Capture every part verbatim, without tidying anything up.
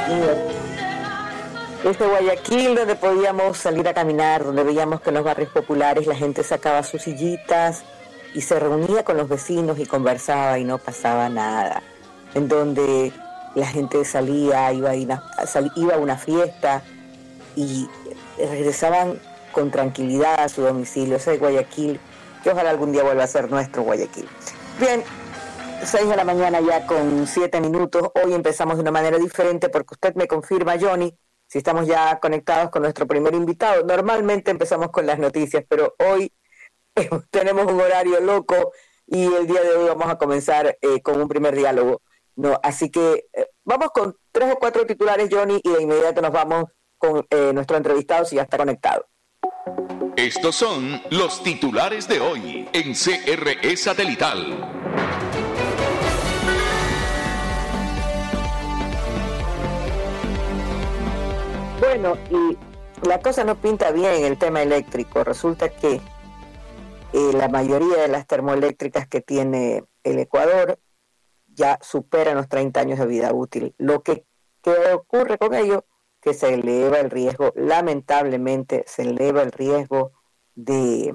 Desde Guayaquil, donde podíamos salir a caminar, donde veíamos que en los barrios populares la gente sacaba sus sillitas y se reunía con los vecinos y conversaba y no pasaba nada. En donde la gente salía, iba a, ir a, sal, iba a una fiesta y regresaban con tranquilidad a su domicilio. Ese Guayaquil, que ojalá algún día vuelva a ser nuestro Guayaquil. Bien, seis de la mañana ya con siete minutos. Hoy empezamos de una manera diferente porque usted me confirma, Johnny, si estamos ya conectados con nuestro primer invitado. Normalmente empezamos con las noticias, pero hoy eh, tenemos un horario loco y el día de hoy vamos a comenzar eh, con un primer diálogo. No, así que eh, vamos con tres o cuatro titulares, Johnny, y de inmediato nos vamos con eh, nuestro entrevistado si ya está conectado. Estos son los titulares de hoy en C R E Satelital. Bueno, y la cosa no pinta bien en el tema eléctrico. Resulta que eh, la mayoría de las termoeléctricas que tiene el Ecuador ya superan los treinta años de vida útil. Lo que, que ocurre con ello, que se eleva el riesgo, lamentablemente se eleva el riesgo de,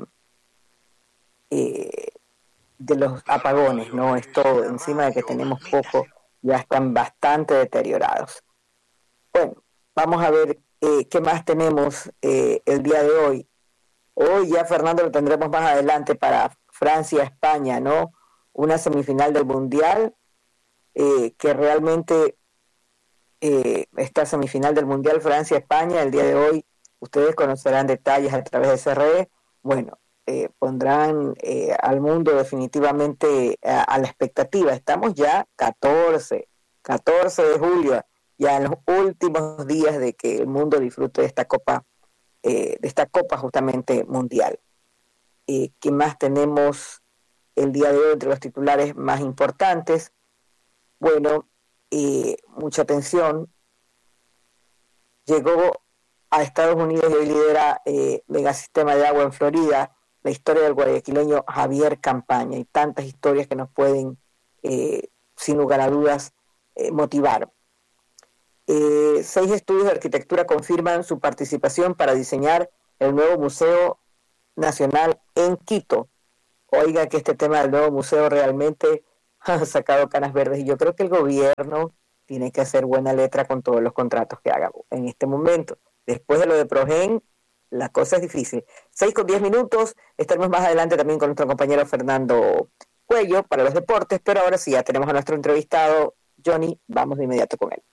eh, de los apagones, ¿no? Esto, encima de que tenemos poco, ya están bastante deteriorados. Bueno, vamos a ver eh, qué más tenemos eh, el día de hoy. Hoy ya, Fernando, lo tendremos más adelante para Francia-España, ¿no? Una semifinal del Mundial, eh, que realmente eh, esta semifinal del Mundial Francia-España, el día de hoy, ustedes conocerán detalles a través de C R E. Bueno, eh, pondrán eh, al mundo definitivamente a, a la expectativa. Estamos ya catorce de julio, ya en los últimos días de que el mundo disfrute de esta copa, eh, de esta copa justamente mundial. Eh, ¿Qué más tenemos el día de hoy entre los titulares más importantes? Bueno, eh, mucha atención. Llegó a Estados Unidos y hoy lidera eh, megasistema de agua en Florida, la historia del guayaquileño Javier Campaña, y tantas historias que nos pueden, eh, sin lugar a dudas, eh, motivar. Eh, seis estudios de arquitectura confirman su participación para diseñar el nuevo Museo Nacional en Quito. Oiga que este tema del nuevo museo realmente ha sacado canas verdes y yo creo que el gobierno tiene que hacer buena letra con todos los contratos que haga en este momento. Después de lo de Progen, la cosa es difícil. Seis con diez minutos, estaremos más adelante también con nuestro compañero Fernando Cuello para los deportes, pero ahora sí, ya tenemos a nuestro entrevistado, Johnny, vamos de inmediato con él.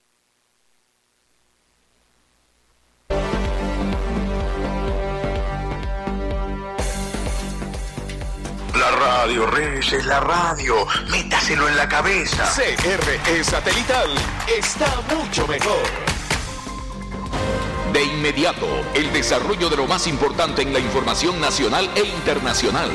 La radio, Reyes, es la radio. Métaselo en la cabeza. C R E Satelital está mucho mejor. De inmediato, el desarrollo de lo más importante en la información nacional e internacional.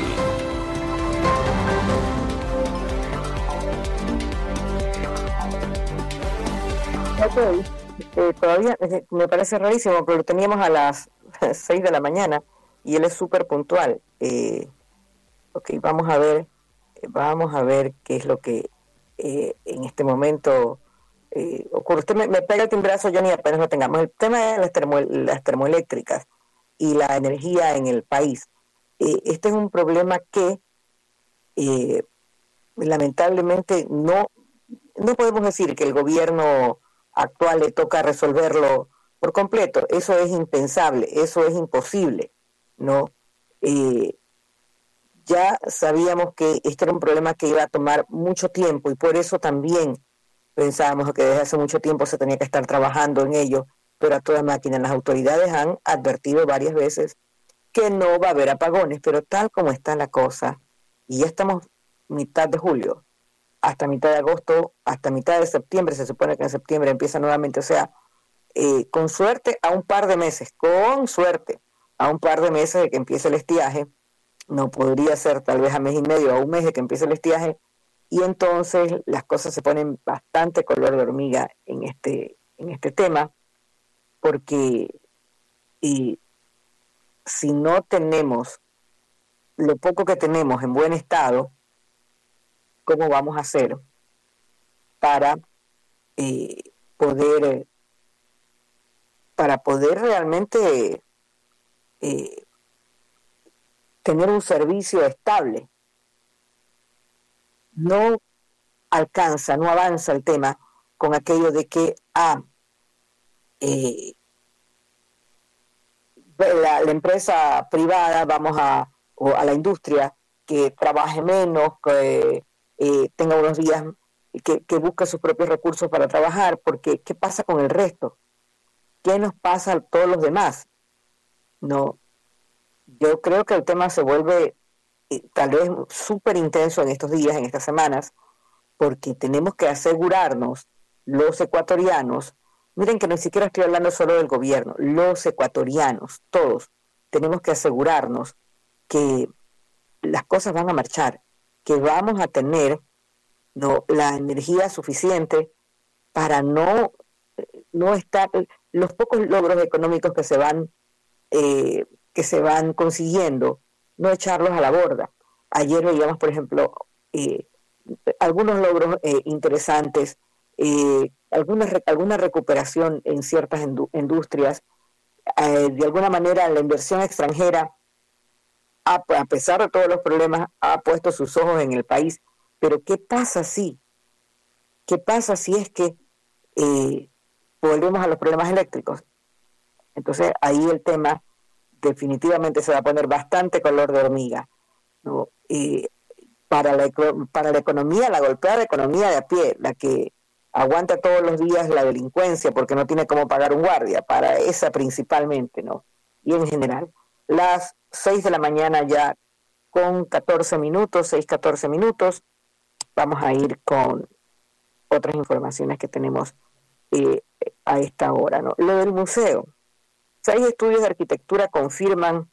Ok, eh, todavía eh, me parece rarísimo, pero lo teníamos a las seis de la mañana y él es súper puntual. Eh, ok, vamos a ver, vamos a ver qué es lo que eh, en este momento eh, ocurre. Usted me, me pega el timbrazo, Johnny, apenas lo tengamos. El tema de las, termo, las termoeléctricas y la energía en el país. Eh, este es un problema que eh, lamentablemente no, no podemos decir que el gobierno actual le toca resolverlo por completo. Eso es impensable, eso es imposible, ¿no? Eh, ya sabíamos que este era un problema que iba a tomar mucho tiempo y por eso también pensábamos que desde hace mucho tiempo se tenía que estar trabajando en ello, pero a toda máquina. Las autoridades han advertido varias veces que no va a haber apagones, pero tal como está la cosa, y ya estamos mitad de julio, hasta mitad de agosto, hasta mitad de septiembre, se supone que en septiembre empieza nuevamente, o sea, eh, con suerte a un par de meses, con suerte a un par de meses de que empiece el estiaje, no podría ser tal vez a mes y medio, a un mes de que empiece el estiaje, y entonces las cosas se ponen bastante color de hormiga en este, en este tema, porque y, si no tenemos lo poco que tenemos en buen estado, ¿cómo vamos a hacer para eh, poder para poder realmente eh, tener un servicio estable. No alcanza, no avanza el tema con aquello de que ah, eh, la, la empresa privada, vamos a, o a la industria, que trabaje menos, que eh, tenga unos días, que, que busque sus propios recursos para trabajar, porque ¿qué pasa con el resto? ¿Qué nos pasa a todos los demás? No, yo creo que el tema se vuelve eh, tal vez súper intenso en estos días, en estas semanas, porque tenemos que asegurarnos, los ecuatorianos, miren que ni siquiera estoy hablando solo del gobierno, los ecuatorianos, todos, tenemos que asegurarnos que las cosas van a marchar, que vamos a tener no la energía suficiente para no, no estar, los pocos logros económicos que se van eh, que se van consiguiendo, no echarlos a la borda. Ayer veíamos, por ejemplo, eh, algunos logros eh, interesantes, eh, alguna, alguna recuperación en ciertas industrias, eh, de alguna manera la inversión extranjera, a, a pesar de todos los problemas, ha puesto sus ojos en el país. Pero ¿qué pasa si? ¿Qué pasa si es que eh, volvemos a los problemas eléctricos? Entonces ahí el tema definitivamente se va a poner bastante color de hormiga, ¿no? Y para la, para la economía, la golpeada economía de a pie, la que aguanta todos los días la delincuencia porque no tiene cómo pagar un guardia, para esa principalmente, ¿no? Y en general, las seis de la mañana ya con catorce minutos, seis, catorce minutos, vamos a ir con otras informaciones que tenemos eh, a esta hora, ¿no? Lo del museo. Seis estudios de arquitectura confirman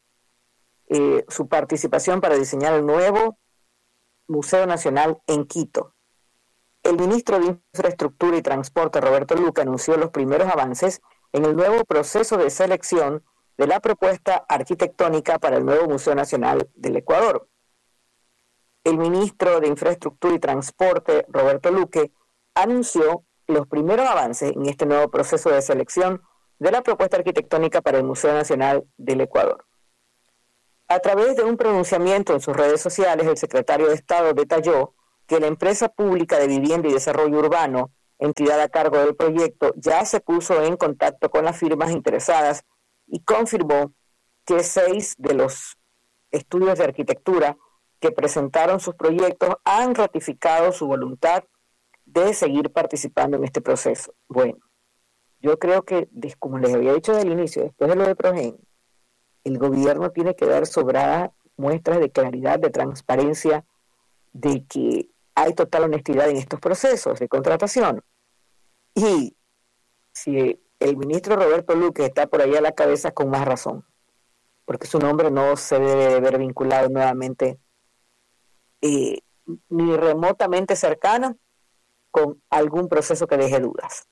eh, su participación para diseñar el nuevo Museo Nacional en Quito. El ministro de Infraestructura y Transporte, Roberto Luque, anunció los primeros avances en el nuevo proceso de selección de la propuesta arquitectónica para el nuevo Museo Nacional del Ecuador. El ministro de Infraestructura y Transporte, Roberto Luque, anunció los primeros avances en este nuevo proceso de selección de la propuesta arquitectónica para el Museo Nacional del Ecuador. A través de un pronunciamiento en sus redes sociales, el secretario de Estado detalló que la empresa pública de vivienda y desarrollo urbano, entidad a cargo del proyecto, ya se puso en contacto con las firmas interesadas y confirmó que seis de los estudios de arquitectura que presentaron sus proyectos han ratificado su voluntad de seguir participando en este proceso. Bueno, yo creo que, como les había dicho desde el inicio, después de lo de Progen, el gobierno tiene que dar sobradas muestras de claridad, de transparencia, de que hay total honestidad en estos procesos de contratación. Y si el ministro Roberto Luque está por ahí a la cabeza, con más razón, porque su nombre no se debe ver vinculado nuevamente eh, ni remotamente cercano con algún proceso que deje dudas,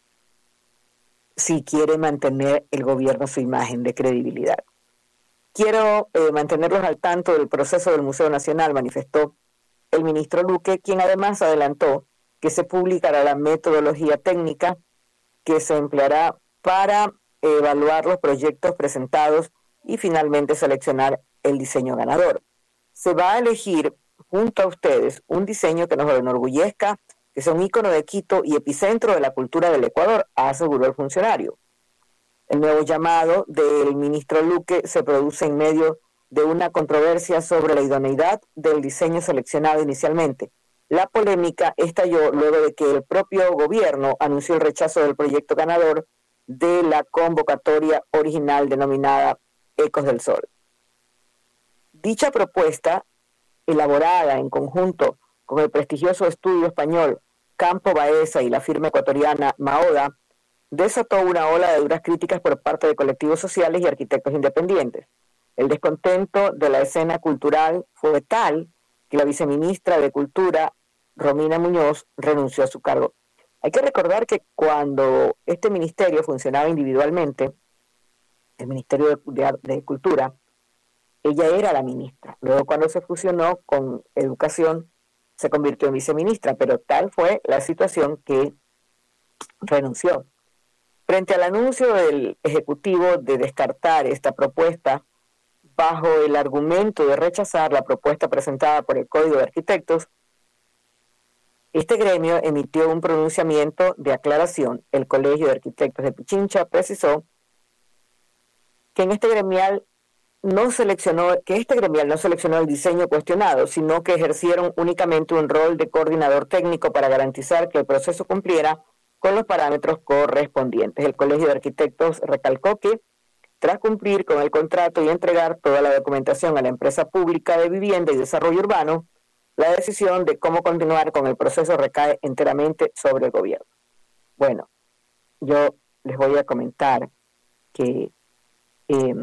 si quiere mantener el gobierno su imagen de credibilidad. Quiero eh, mantenerlos al tanto del proceso del Museo Nacional, manifestó el ministro Luque, quien además adelantó que se publicará la metodología técnica que se empleará para evaluar los proyectos presentados y finalmente seleccionar el diseño ganador. Se va a elegir junto a ustedes un diseño que nos enorgullezca, que sea un ícono de Quito y epicentro de la cultura del Ecuador, aseguró el funcionario. El nuevo llamado del ministro Luque se produce en medio de una controversia sobre la idoneidad del diseño seleccionado inicialmente. La polémica estalló luego de que el propio gobierno anunció el rechazo del proyecto ganador de la convocatoria original denominada Ecos del Sol. Dicha propuesta, elaborada en conjunto con el prestigioso estudio español Campo Baeza y la firma ecuatoriana Maoda, desató una ola de duras críticas por parte de colectivos sociales y arquitectos independientes. El descontento de la escena cultural fue tal que la viceministra de Cultura, Romina Muñoz, renunció a su cargo. Hay que recordar que cuando este ministerio funcionaba individualmente, el Ministerio de, de, de Cultura, ella era la ministra. Luego, cuando se fusionó con Educación, se convirtió en viceministra, pero tal fue la situación que renunció. Frente al anuncio del Ejecutivo de descartar esta propuesta bajo el argumento de rechazar la propuesta presentada por el Código de Arquitectos, este gremio emitió un pronunciamiento de aclaración. El Colegio de Arquitectos de Pichincha precisó que en este gremial no seleccionó, que este gremial no seleccionó el diseño cuestionado, sino que ejercieron únicamente un rol de coordinador técnico para garantizar que el proceso cumpliera con los parámetros correspondientes. El Colegio de Arquitectos recalcó que, tras cumplir con el contrato y entregar toda la documentación a la empresa pública de vivienda y desarrollo urbano, la decisión de cómo continuar con el proceso recae enteramente sobre el gobierno. Bueno, yo les voy a comentar que eh,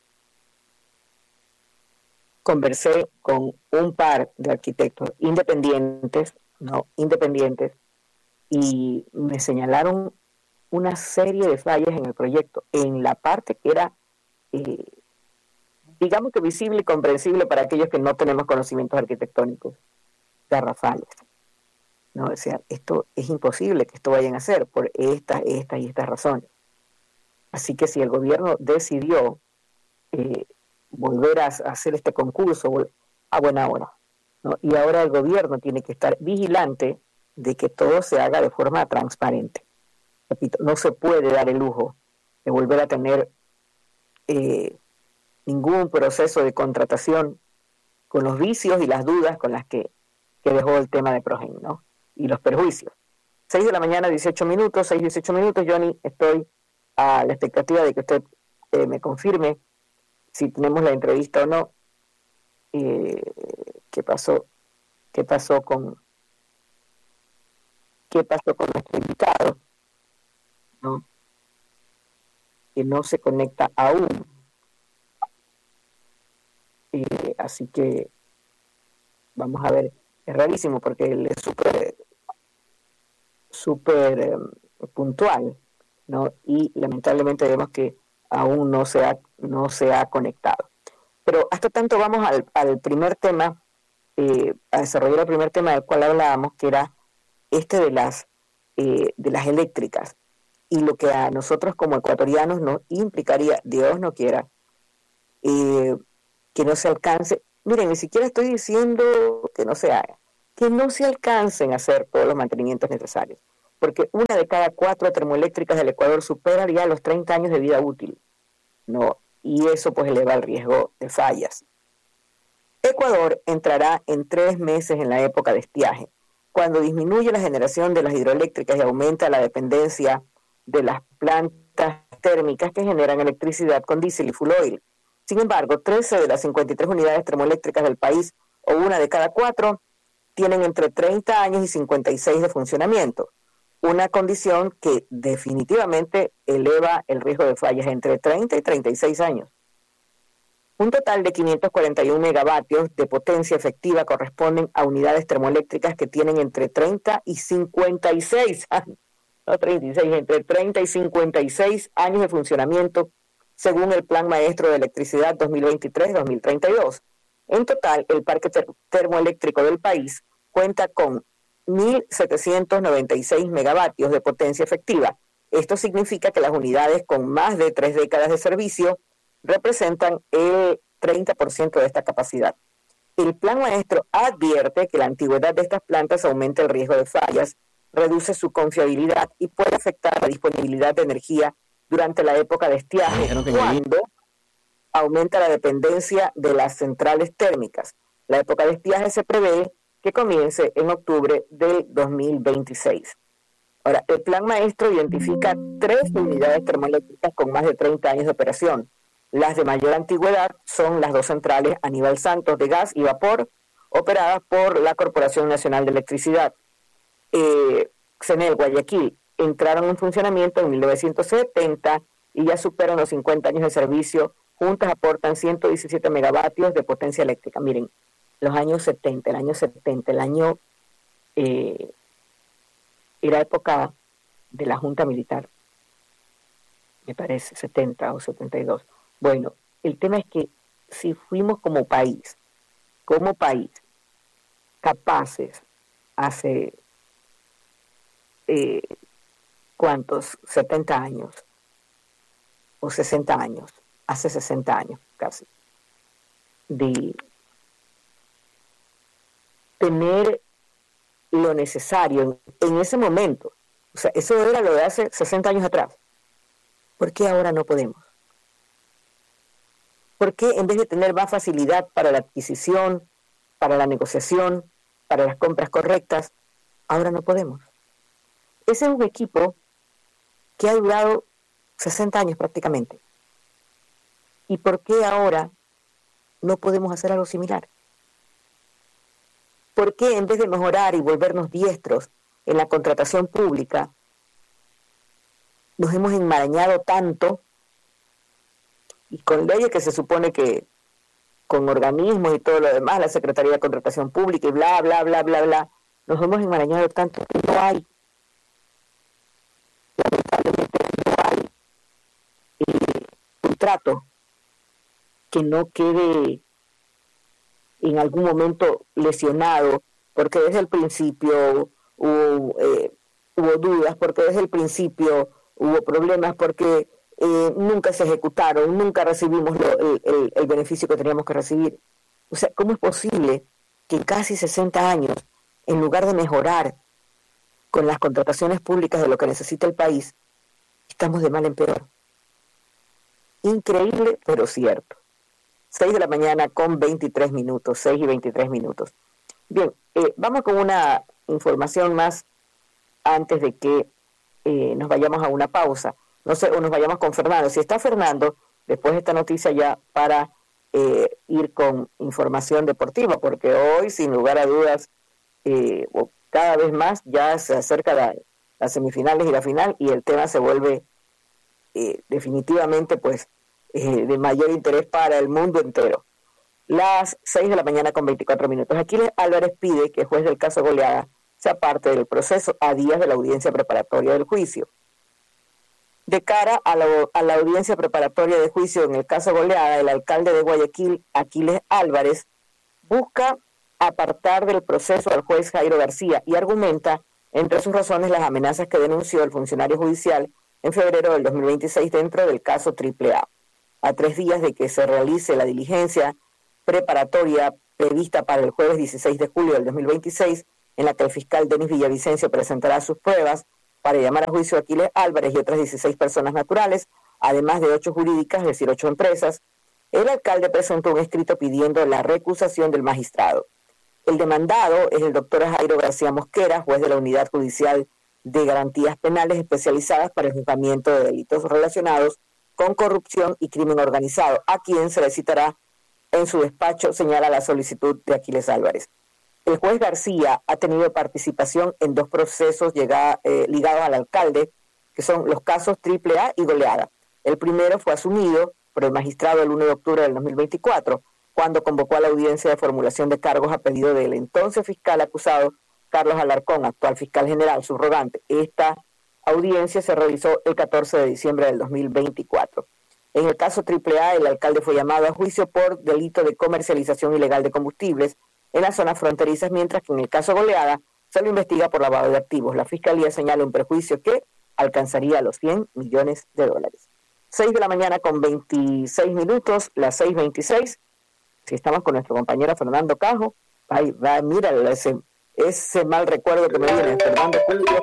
conversé con un par de arquitectos independientes, no independientes, y me señalaron una serie de fallas en el proyecto, en la parte que era, eh, digamos que visible y comprensible para aquellos que no tenemos conocimientos arquitectónicos, garrafales. No, o sea, esto es imposible que esto vayan a hacer por estas, estas y estas razones. Así que si el gobierno decidió eh, volver a hacer este concurso a buena hora, ¿no? Y ahora el gobierno tiene que estar vigilante de que todo se haga de forma transparente. Repito, no se puede dar el lujo de volver a tener eh, ningún proceso de contratación con los vicios y las dudas con las que, que dejó el tema de Progen, ¿no? Y los perjuicios. seis de la mañana, dieciocho minutos, seis, dieciocho minutos, Johnny, estoy a la expectativa de que usted eh, me confirme si tenemos la entrevista o no. Eh, ¿Qué pasó? ¿Qué pasó con qué pasó con nuestro invitado? ¿No? Que no se conecta aún. Eh, así que vamos a ver, es rarísimo porque él es súper súper eh, puntual, ¿no? Y lamentablemente vemos que aún no se ha, no se ha conectado. Pero hasta tanto vamos al, al primer tema, eh, a desarrollar el primer tema del cual hablábamos, que era este de las, eh, de las eléctricas, y lo que a nosotros como ecuatorianos nos implicaría, Dios no quiera, eh, que no se alcance, miren, ni siquiera estoy diciendo que no se haga, que no se alcancen a hacer todos los mantenimientos necesarios, porque una de cada cuatro termoeléctricas del Ecuador superaría los treinta años de vida útil, ¿no? Y eso pues eleva el riesgo de fallas. Ecuador entrará en tres meses en la época de estiaje, cuando disminuye la generación de las hidroeléctricas y aumenta la dependencia de las plantas térmicas que generan electricidad con diésel y fuel oil. Sin embargo, trece de las cincuenta y tres unidades termoeléctricas del país, o una de cada cuatro, tienen entre treinta años y cincuenta y seis de funcionamiento, una condición que definitivamente eleva el riesgo de fallas entre treinta y treinta y seis años. Un total de quinientos cuarenta y uno megavatios de potencia efectiva corresponden a unidades termoeléctricas que tienen entre treinta y cincuenta y seis años, no treinta y seis, entre treinta y cincuenta y seis años de funcionamiento, según el Plan Maestro de Electricidad dos mil veintitrés a dos mil treinta y dos. En total, el parque ter- termoeléctrico del país cuenta con mil setecientos noventa y seis megavatios de potencia efectiva. Esto significa que las unidades con más de tres décadas de servicio representan el treinta por ciento de esta capacidad. El Plan Maestro advierte que la antigüedad de estas plantas aumenta el riesgo de fallas, reduce su confiabilidad y puede afectar la disponibilidad de energía durante la época de estiaje, cuando aumenta la dependencia de las centrales térmicas. La época de estiaje se prevé que comience en octubre del dos mil veintiséis. Ahora, el Plan Maestro identifica tres unidades termoeléctricas con más de treinta años de operación. Las de mayor antigüedad son las dos centrales Aníbal Santos de gas y vapor, operadas por la Corporación Nacional de Electricidad. Eh, CENEL Guayaquil entraron en funcionamiento en mil novecientos setenta y ya superan los cincuenta años de servicio. Juntas aportan ciento diecisiete megavatios de potencia eléctrica. Miren, los años setenta, el año setenta, el año eh, era época de la Junta Militar, me parece, setenta o setenta y dos. Bueno, el tema es que si fuimos como país, como país, capaces hace eh, ¿cuántos? setenta años o sesenta años, hace sesenta años casi, de tener lo necesario en, en ese momento. O sea, eso era lo de hace sesenta años atrás. ¿Por qué ahora no podemos? ¿Por qué en vez de tener más facilidad para la adquisición, para la negociación, para las compras correctas, ahora no podemos? Ese es un equipo que ha durado sesenta años prácticamente. ¿Y por qué ahora no podemos hacer algo similar? ¿Por qué en vez de mejorar y volvernos diestros en la contratación pública, nos hemos enmarañado tanto y con leyes que se supone que con organismos y todo lo demás, la Secretaría de Contratación Pública y bla, bla, bla, bla, bla, nos hemos enmarañado tanto que no hay, lamentablemente no hay eh, contrato que no quede en algún momento lesionado, porque desde el principio hubo, eh, hubo dudas, porque desde el principio hubo problemas, porque eh, nunca se ejecutaron, nunca recibimos lo, el, el, el beneficio que teníamos que recibir. O sea, ¿cómo es posible que en casi sesenta años, en lugar de mejorar con las contrataciones públicas de lo que necesita el país, estamos de mal en peor? Increíble, pero cierto. seis de la mañana con veintitrés minutos, seis y veintitrés minutos. Bien, eh, vamos con una información más antes de que eh, nos vayamos a una pausa. No sé, o nos vayamos con Fernando. Si está Fernando, después de esta noticia ya para eh, ir con información deportiva, porque hoy, sin lugar a dudas, eh, cada vez más ya se acerca la, las semifinales y la final, y el tema se vuelve eh, definitivamente, pues, Eh, de mayor interés para el mundo entero. Las seis de la mañana con veinticuatro minutos. Aquiles Álvarez pide que el juez del caso Goleada sea parte del proceso a días de la audiencia preparatoria del juicio. De cara a la, a la audiencia preparatoria de juicio en el caso Goleada, el alcalde de Guayaquil, Aquiles Álvarez, busca apartar del proceso al juez Jairo García y argumenta, entre sus razones, las amenazas que denunció el funcionario judicial en febrero del dos mil veintiséis dentro del caso triple A. A tres días de que se realice la diligencia preparatoria prevista para el jueves dieciséis de julio del dos mil veintiséis, en la que el fiscal Denis Villavicencio presentará sus pruebas para llamar a juicio a Aquiles Álvarez y otras dieciséis personas naturales, además de ocho jurídicas, es decir, ocho empresas, el alcalde presentó un escrito pidiendo la recusación del magistrado. El demandado es el doctor Jairo García Mosquera, juez de la Unidad Judicial de Garantías Penales especializadas para el juzgamiento de delitos relacionados con corrupción y crimen organizado, a quien se le citará en su despacho, señala la solicitud de Aquiles Álvarez. El juez García ha tenido participación en dos procesos llegada, eh, ligados al alcalde, que son los casos triple A y Goleada. El primero fue asumido por el magistrado el primero de octubre del dos mil veinticuatro, cuando convocó a la audiencia de formulación de cargos a pedido del entonces fiscal acusado, Carlos Alarcón, actual fiscal general subrogante. Esta audiencia se realizó el catorce de diciembre del dos mil veinticuatro. En el caso triple A, el alcalde fue llamado a juicio por delito de comercialización ilegal de combustibles en las zonas fronterizas, mientras que en el caso Goleada se lo investiga por lavado de activos. La fiscalía señala un prejuicio que alcanzaría los cien millones de dólares. seis de la mañana con veintiséis minutos, las seis veintiséis. Si estamos con nuestro compañero Fernando Cajo, ay, va, mira ese, ese mal recuerdo que me viene, Fernando Julio.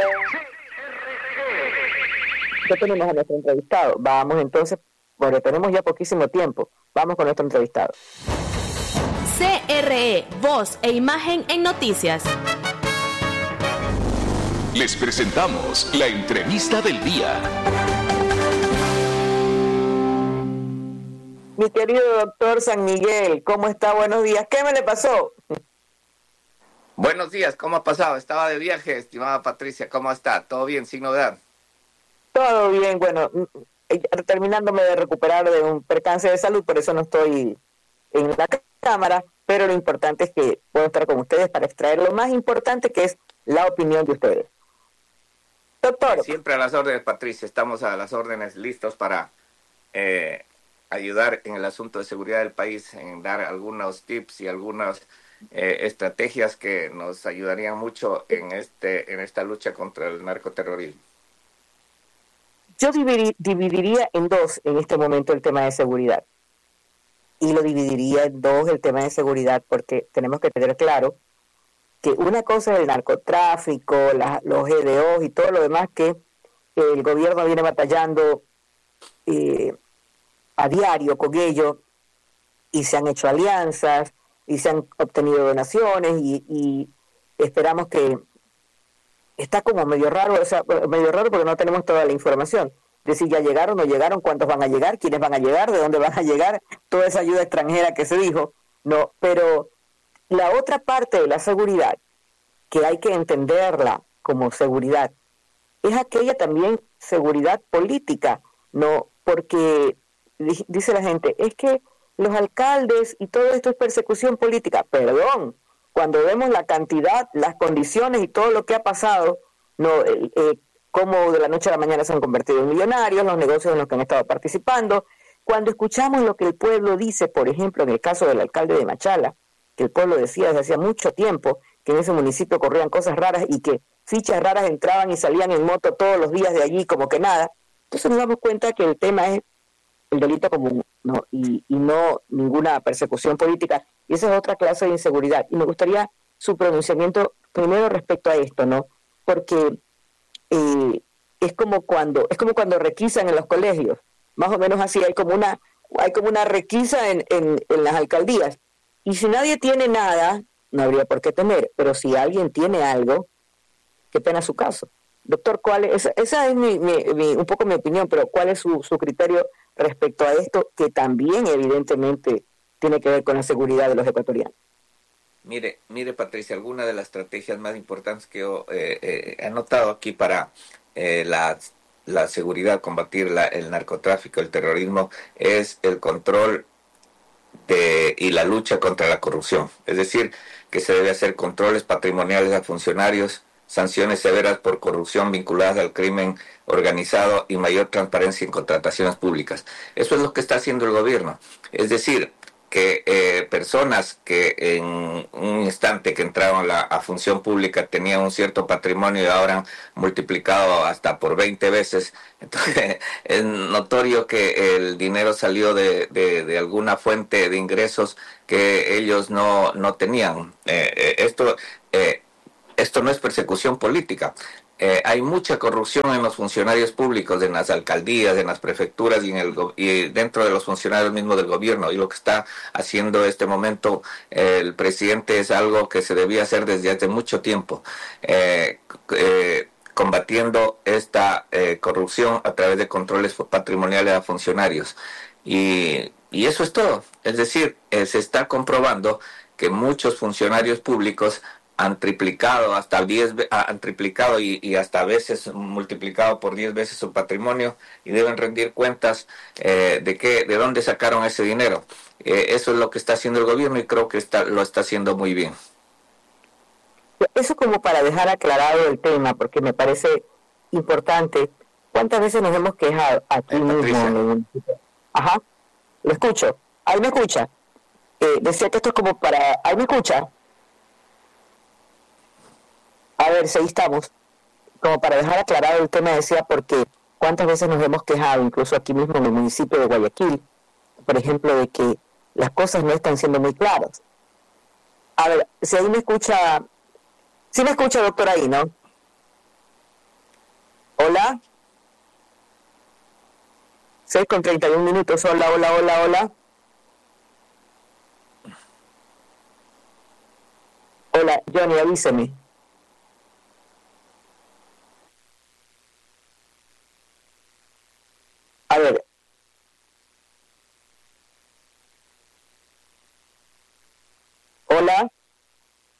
Ya tenemos a nuestro entrevistado. Vamos entonces, porque tenemos ya poquísimo tiempo. Vamos con nuestro entrevistado. C R E, voz e imagen en noticias. Les presentamos la entrevista del día. Mi querido doctor San Miguel, ¿cómo está? Buenos días. ¿Qué me le pasó? Buenos días, ¿cómo ha pasado? Estaba de viaje, estimada Patricia. ¿Cómo está? ¿Todo bien, sin novedad? Todo bien, bueno, terminándome de recuperar de un percance de salud, por eso no estoy en la cámara, pero lo importante es que puedo estar con ustedes para extraer lo más importante, que es la opinión de ustedes. Doctor. Siempre a las órdenes, Patricia, estamos a las órdenes, listos para eh, ayudar en el asunto de seguridad del país, en dar algunos tips y algunas eh, estrategias que nos ayudarían mucho en este en esta lucha contra el narcoterrorismo. yo dividir, dividiría en dos en este momento el tema de seguridad. Y lo dividiría en dos el tema de seguridad porque tenemos que tener claro que una cosa es el narcotráfico, la, los G D O y todo lo demás que el gobierno viene batallando eh, a diario con ello, y se han hecho alianzas y se han obtenido donaciones y, y esperamos que está como medio raro, o sea, medio raro porque no tenemos toda la información de si ya llegaron o no llegaron, cuántos van a llegar, quiénes van a llegar, de dónde van a llegar, toda esa ayuda extranjera que se dijo, no, pero la otra parte de la seguridad, que hay que entenderla como seguridad, es aquella también seguridad política, no, porque dice la gente, es que los alcaldes y todo esto es persecución política, perdón, cuando vemos la cantidad, las condiciones y todo lo que ha pasado, no, eh, eh, cómo de la noche a la mañana se han convertido en millonarios, los negocios en los que han estado participando, cuando escuchamos lo que el pueblo dice, por ejemplo, en el caso del alcalde de Machala, que el pueblo decía desde hacía mucho tiempo que en ese municipio corrían cosas raras y que fichas raras entraban y salían en moto todos los días de allí como que nada, entonces nos damos cuenta que el tema es el delito común, ¿no? Y, y no ninguna persecución política, y esa es otra clase de inseguridad, y me gustaría su pronunciamiento primero respecto a esto, ¿no? Porque eh, es como cuando es como cuando requisan en los colegios, más o menos así, hay como una hay como una requisa en, en, en las alcaldías, y si nadie tiene nada, no habría por qué temer, pero si alguien tiene algo, qué pena su caso. Doctor, ¿cuál es? Esa, esa es mi, mi, mi, un poco mi opinión, pero ¿cuál es su, su criterio respecto a esto que también evidentemente tiene que ver con la seguridad de los ecuatorianos? Mire, mire Patricia, alguna de las estrategias más importantes que yo eh, eh, he anotado aquí para eh, la, la seguridad, combatir la, el narcotráfico, el terrorismo, es el control de, y la lucha contra la corrupción. Es decir, que se debe hacer controles patrimoniales a funcionarios, sanciones severas por corrupción vinculadas al crimen organizado y mayor transparencia en contrataciones públicas. Eso es lo que está haciendo el gobierno. Es decir, que eh, personas que en un instante que entraron a, la, a función pública tenían un cierto patrimonio y ahora han multiplicado hasta por veinte veces. Entonces, es notorio que el dinero salió de, de, de alguna fuente de ingresos que ellos no, no tenían. Eh, eh, esto... Eh, Esto no es persecución política. Eh, hay mucha corrupción en los funcionarios públicos, en las alcaldías, en las prefecturas y, en el, y dentro de los funcionarios mismos del gobierno. Y lo que está haciendo en este momento eh, el presidente es algo que se debía hacer desde hace mucho tiempo, eh, eh, combatiendo esta eh, corrupción a través de controles patrimoniales a funcionarios. Y, y eso es todo. Es decir, eh, se está comprobando que muchos funcionarios públicos han triplicado hasta diez han triplicado y, y hasta a veces multiplicado por diez veces su patrimonio y deben rendir cuentas eh, de qué, de dónde sacaron ese dinero. Eh, eso es lo que está haciendo el gobierno y creo que está, lo está haciendo muy bien. Eso como para dejar aclarado el tema, porque me parece importante. ¿Cuántas veces nos hemos quejado aquí eh, mismo? Ajá, lo escucho. Ahí me escucha. Eh, decía que esto es como para... Ahí me escucha. A ver, si ahí estamos. Como para dejar aclarado el tema, decía, porque cuántas veces nos hemos quejado, incluso aquí mismo en el municipio de Guayaquil, por ejemplo, de que las cosas no están siendo muy claras. A ver, si ahí me escucha... ¿Sí me escucha, doctor, ahí, no? ¿Hola? seis con treinta y un minutos. Hola, hola, hola, hola. Hola, Johnny, avíseme. A ver. Hola.